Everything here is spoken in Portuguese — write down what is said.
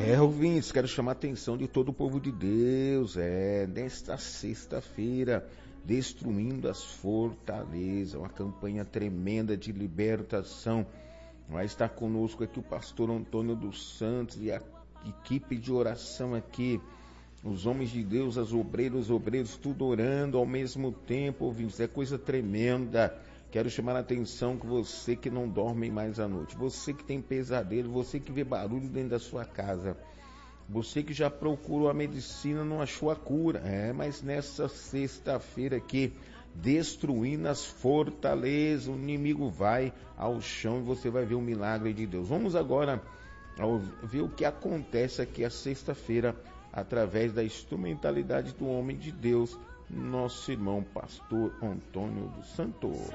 Ouvintes, quero chamar a atenção de todo o povo de Deus, nesta sexta-feira, destruindo as fortalezas, uma campanha tremenda de libertação. Vai estar conosco aqui o pastor Antônio dos Santos e a equipe de oração aqui, os homens de Deus, os obreiros, tudo orando ao mesmo tempo, ouvintes, é coisa tremenda. Quero chamar a atenção que você que não dorme mais à noite, você que tem pesadelo, você que vê barulho dentro da sua casa, você que já procurou a medicina, não achou a cura, mas nessa sexta-feira aqui, destruindo as fortalezas, o inimigo vai ao chão e você vai ver o milagre de Deus. Vamos agora ver o que acontece aqui a sexta-feira, através da instrumentalidade do homem de Deus, nosso irmão pastor Antônio dos Santos.